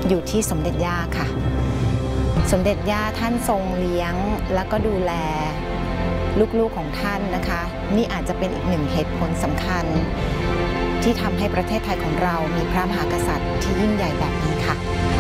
อยู่ที่สมเด็จย่าค่ะสมเด็จย่าท่านทรงเลี้ยงแล้วก็ดูแลลูกๆของท่านนะคะนี่อาจจะเป็นอีกหนึ่งเหตุผลสำคัญที่ทำให้ประเทศไทยของเรามีพระมหากษัตริย์ที่ยิ่งใหญ่แบบนี้ค่ะ